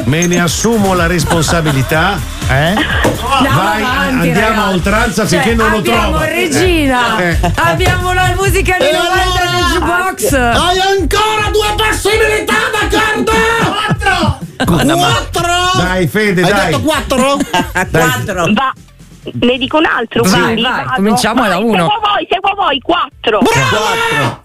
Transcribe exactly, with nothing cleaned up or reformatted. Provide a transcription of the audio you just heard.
me ne assumo la responsabilità. Eh? Vai, avanti, andiamo ragazzi. a oltranza finché Cioè, non lo abbiamo trovo. Regina, Eh. abbiamo la musica di E novanta allora? del jukebox. Hai ancora due possibilità, d'accordo? Quattro! Quattro! Dai, Fede, Hai dai. detto quattro? Quattro. Va. Ne dico un altro, Vai, quindi vai, vado. cominciamo Vai, da uno. Seguo voi, seguo voi, quattro. Brava!